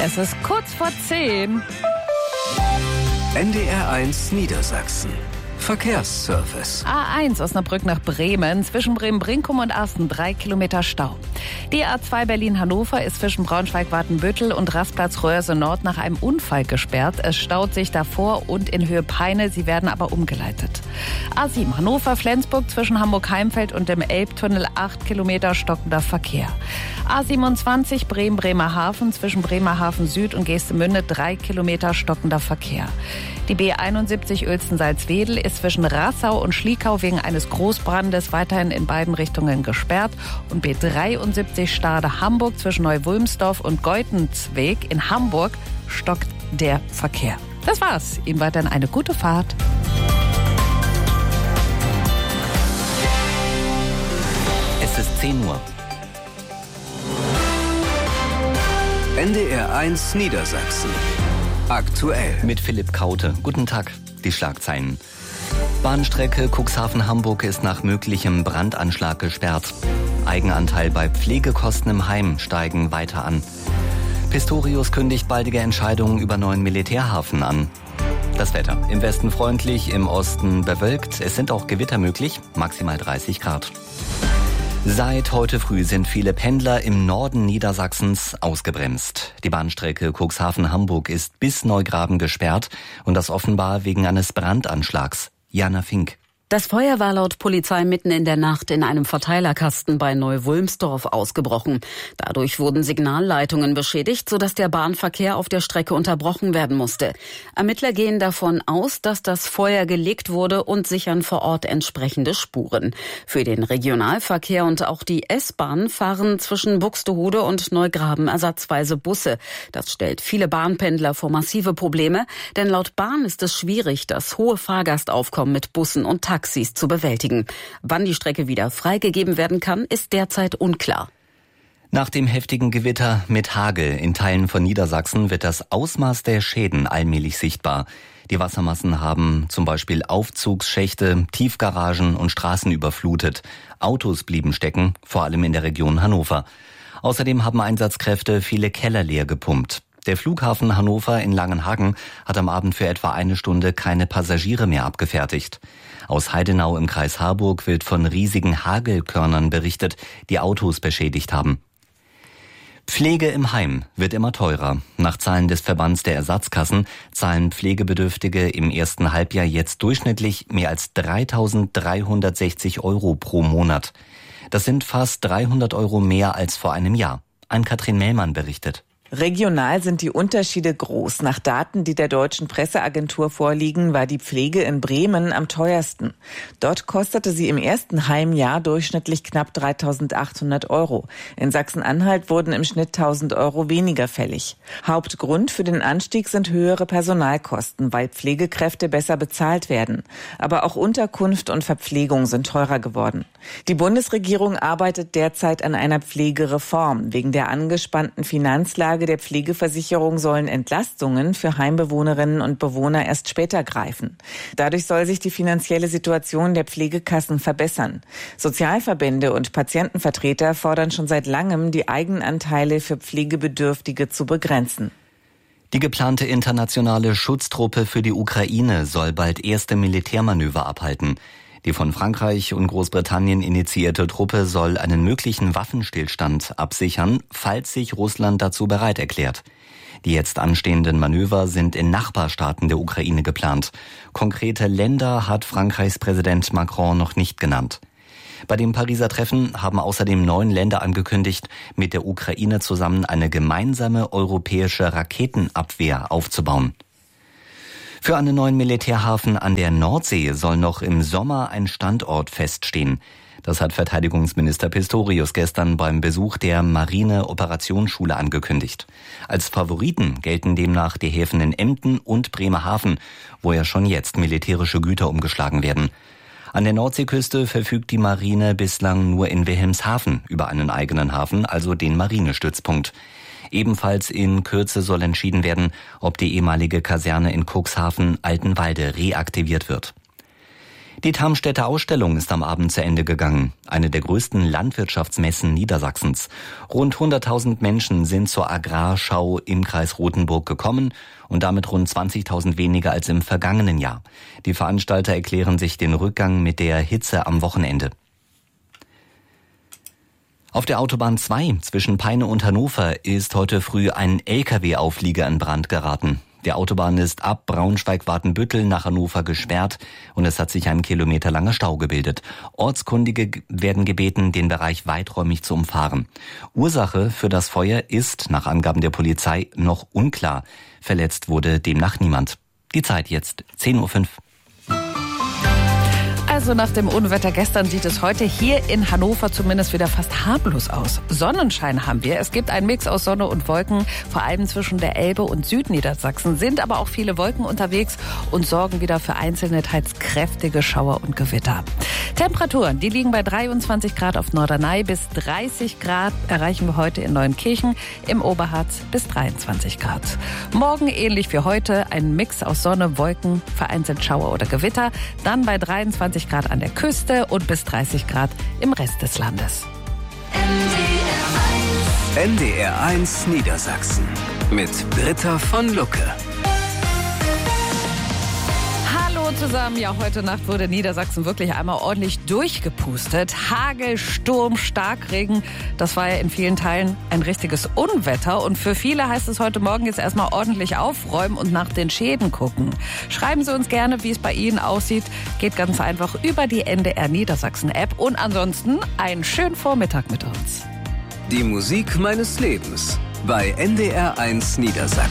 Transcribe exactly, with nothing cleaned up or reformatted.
Es ist kurz vor zehn. N D R eins Niedersachsen. Verkehrsservice. A eins Osnabrück nach Bremen, zwischen Bremen-Brinkum und Asten, drei Kilometer Stau. Die A zwei Berlin-Hannover ist zwischen Braunschweig-Watenbüttel und Rastplatz Röhrse Nord nach einem Unfall gesperrt. Es staut sich davor und in Höhe Peine, sie werden aber umgeleitet. A sieben Hannover-Flensburg zwischen Hamburg-Heimfeld und dem Elbtunnel, acht Kilometer stockender Verkehr. A siebenundzwanzig Bremen-Bremerhaven zwischen Bremerhaven Süd und Geestemünde, drei Kilometer stockender Verkehr. Die B einundsiebzig Uelzen-Salzwedel ist zwischen Rassau und Schliekau wegen eines Großbrandes weiterhin in beiden Richtungen gesperrt. Und B dreiundsiebzig Stade-Hamburg zwischen Neuwulmsdorf und Geutenzweg in Hamburg stockt der Verkehr. Das war's. Ihnen weiterhin eine gute Fahrt. Es ist zehn Uhr. N D R eins Niedersachsen. Aktuell. Mit Philipp Kaute. Guten Tag. Die Schlagzeilen. Bahnstrecke Cuxhaven-Hamburg ist nach möglichem Brandanschlag gesperrt. Eigenanteil bei Pflegekosten im Heim steigen weiter an. Pistorius kündigt baldige Entscheidungen über neuen Militärhafen an. Das Wetter. Im Westen freundlich, im Osten bewölkt. Es sind auch Gewitter möglich, maximal dreißig Grad. Seit heute früh sind viele Pendler im Norden Niedersachsens ausgebremst. Die Bahnstrecke Cuxhaven-Hamburg ist bis Neugraben gesperrt und das offenbar wegen eines Brandanschlags. Jana Fink. Das Feuer war laut Polizei mitten in der Nacht in einem Verteilerkasten bei Neuwulmsdorf ausgebrochen. Dadurch wurden Signalleitungen beschädigt, sodass der Bahnverkehr auf der Strecke unterbrochen werden musste. Ermittler gehen davon aus, dass das Feuer gelegt wurde und sichern vor Ort entsprechende Spuren. Für den Regionalverkehr und auch die S-Bahn fahren zwischen Buxtehude und Neugraben ersatzweise Busse. Das stellt viele Bahnpendler vor massive Probleme, denn laut Bahn ist es schwierig, das hohe Fahrgastaufkommen mit Bussen und Taxis zu bewältigen. Wann die Strecke wieder freigegeben werden kann, ist derzeit unklar. Nach dem heftigen Gewitter mit Hagel in Teilen von Niedersachsen wird das Ausmaß der Schäden allmählich sichtbar. Die Wassermassen haben zum Beispiel Aufzugsschächte, Tiefgaragen und Straßen überflutet. Autos blieben stecken, vor allem in der Region Hannover. Außerdem haben Einsatzkräfte viele Keller leer gepumpt. Der Flughafen Hannover in Langenhagen hat am Abend für etwa eine Stunde keine Passagiere mehr abgefertigt. Aus Heidenau im Kreis Harburg wird von riesigen Hagelkörnern berichtet, die Autos beschädigt haben. Pflege im Heim wird immer teurer. Nach Zahlen des Verbands der Ersatzkassen zahlen Pflegebedürftige im ersten Halbjahr jetzt durchschnittlich mehr als dreitausenddreihundertsechzig Euro pro Monat. Das sind fast dreihundert Euro mehr als vor einem Jahr. Ann-Kathrin Mellmann berichtet. Regional sind die Unterschiede groß. Nach Daten, die der Deutschen Presseagentur vorliegen, war die Pflege in Bremen am teuersten. Dort kostete sie im ersten Heimjahr durchschnittlich knapp dreitausendachthundert Euro. In Sachsen-Anhalt wurden im Schnitt tausend Euro weniger fällig. Hauptgrund für den Anstieg sind höhere Personalkosten, weil Pflegekräfte besser bezahlt werden. Aber auch Unterkunft und Verpflegung sind teurer geworden. Die Bundesregierung arbeitet derzeit an einer Pflegereform. Wegen der angespannten Finanzlage der Pflegeversicherung sollen Entlastungen für Heimbewohnerinnen und Bewohner erst später greifen. Dadurch soll sich die finanzielle Situation der Pflegekassen verbessern. Sozialverbände und Patientenvertreter fordern schon seit langem, die Eigenanteile für Pflegebedürftige zu begrenzen. Die geplante internationale Schutztruppe für die Ukraine soll bald erste Militärmanöver abhalten. Die von Frankreich und Großbritannien initiierte Truppe soll einen möglichen Waffenstillstand absichern, falls sich Russland dazu bereit erklärt. Die jetzt anstehenden Manöver sind in Nachbarstaaten der Ukraine geplant. Konkrete Länder hat Frankreichs Präsident Macron noch nicht genannt. Bei dem Pariser Treffen haben außerdem neun Länder angekündigt, mit der Ukraine zusammen eine gemeinsame europäische Raketenabwehr aufzubauen. Für einen neuen Militärhafen an der Nordsee soll noch im Sommer ein Standort feststehen. Das hat Verteidigungsminister Pistorius gestern beim Besuch der Marine-Operationsschule angekündigt. Als Favoriten gelten demnach die Häfen in Emden und Bremerhaven, wo ja schon jetzt militärische Güter umgeschlagen werden. An der Nordseeküste verfügt die Marine bislang nur in Wilhelmshaven über einen eigenen Hafen, also den Marinestützpunkt. Ebenfalls in Kürze soll entschieden werden, ob die ehemalige Kaserne in Cuxhaven-Altenwalde reaktiviert wird. Die Tarmstädter Ausstellung ist am Abend zu Ende gegangen. Eine der größten Landwirtschaftsmessen Niedersachsens. Rund hunderttausend Menschen sind zur Agrarschau im Kreis Rothenburg gekommen und damit rund zwanzigtausend weniger als im vergangenen Jahr. Die Veranstalter erklären sich den Rückgang mit der Hitze am Wochenende. Auf der Autobahn zwei zwischen Peine und Hannover ist heute früh ein L K W-Auflieger in Brand geraten. Die Autobahn ist ab Braunschweig-Watenbüttel nach Hannover gesperrt und es hat sich ein kilometerlanger Stau gebildet. Ortskundige werden gebeten, den Bereich weiträumig zu umfahren. Ursache für das Feuer ist, nach Angaben der Polizei, noch unklar. Verletzt wurde demnach niemand. Die Zeit jetzt zehn Uhr fünf. Also nach dem Unwetter gestern sieht es heute hier in Hannover zumindest wieder fast harmlos aus. Sonnenschein haben wir. Es gibt einen Mix aus Sonne und Wolken, vor allem zwischen der Elbe und Südniedersachsen. Sind aber auch viele Wolken unterwegs und sorgen wieder für einzelne teils kräftige Schauer und Gewitter. Temperaturen, die liegen bei dreiundzwanzig Grad auf Norderney, bis dreißig Grad erreichen wir heute in Neunkirchen, im Oberharz bis dreiundzwanzig Grad. Morgen ähnlich wie heute, ein Mix aus Sonne, Wolken, vereinzelt Schauer oder Gewitter, dann bei dreiundzwanzig Grad an der Küste und bis dreißig Grad im Rest des Landes. N D R eins Niedersachsen mit Britta von Lucke. Hallo zusammen. Ja, heute Nacht wurde Niedersachsen wirklich einmal ordentlich durchgepustet. Hagel, Sturm, Starkregen. Das war ja in vielen Teilen ein richtiges Unwetter. Und für viele heißt es heute Morgen jetzt erstmal ordentlich aufräumen und nach den Schäden gucken. Schreiben Sie uns gerne, wie es bei Ihnen aussieht. Geht ganz einfach über die N D R Niedersachsen App. Und ansonsten einen schönen Vormittag mit uns. Die Musik meines Lebens bei N D R eins Niedersachsen.